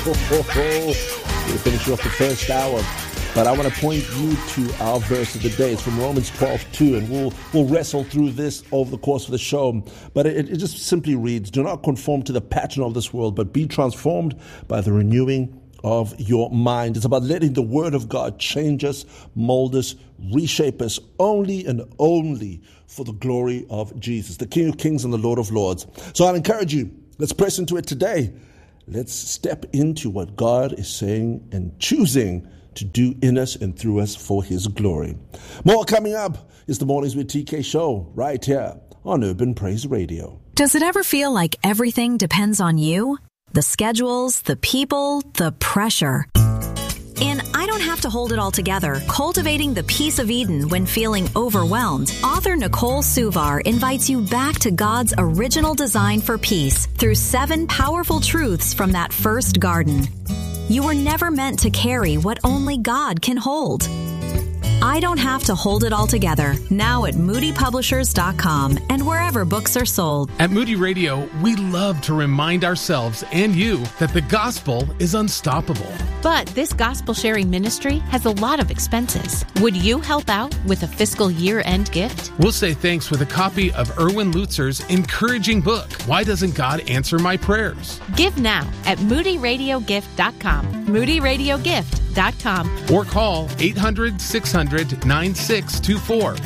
We're finishing off the first hour, but I want to point you to our verse of the day. It's from Romans 12:2, and we'll wrestle through this over the course of the show. But it just simply reads, "Do not conform to the pattern of this world, but be transformed by the renewing of your mind." It's about letting the Word of God change us, mold us, reshape us, only and only for the glory of Jesus, the King of Kings and the Lord of Lords. So I'll encourage you, let's press into it today. Let's step into what God is saying and choosing to do in us and through us for His glory. More coming up is the Mornings with TK show right here on Urban Praise Radio. Does it ever feel like everything depends on you? The schedules, the people, the pressure. In I Don't Have to Hold It All Together, Cultivating the Peace of Eden When Feeling Overwhelmed, author Nicole Suvar invites you back to God's original design for peace through 7 powerful truths from that first garden. You were never meant to carry what only God can hold. I Don't Have to Hold It All Together, now at moodypublishers.com and wherever books are sold. At Moody Radio, we love to remind ourselves and you that the gospel is unstoppable. But this gospel sharing ministry has a lot of expenses. Would you help out with a fiscal year-end gift? We'll say thanks with a copy of Erwin Lutzer's encouraging book, Why Doesn't God Answer My Prayers? Give now at moodyradiogift.com. moodyradiogift.com. Or call 800-600-9624.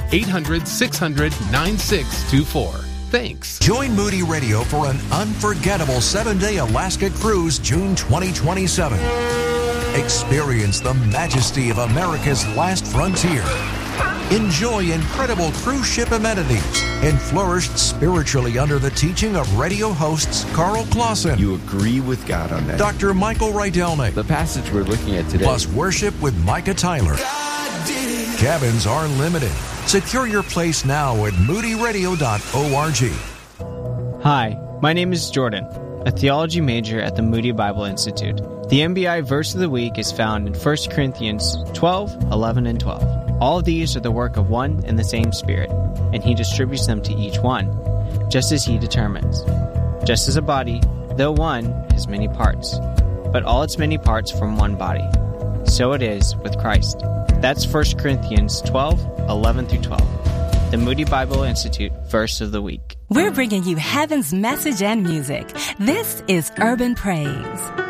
800-600-9624. Thanks. Join Moody Radio for an unforgettable 7-day Alaska cruise, June 2027. Experience the majesty of America's last frontier. Enjoy incredible cruise ship amenities and flourish spiritually under the teaching of radio hosts Carl Clausen. You agree with God on that. Dr. Michael Rydelnik. The passage we're looking at today. Plus worship with Micah Tyler. Cabins are limited. Secure your place now at moodyradio.org. Hi, my name is Jordan, a theology major at the Moody Bible Institute. The MBI verse of the week is found in 1 Corinthians 12, 11, and 12. All of these are the work of one and the same Spirit, and He distributes them to each one, just as He determines. Just as a body, though one, has many parts, but all its many parts form one body. So it is with Christ. That's 1 Corinthians 12, 11 through 12. The Moody Bible Institute Verse of the Week. We're bringing you heaven's message and music. This is Urban Praise.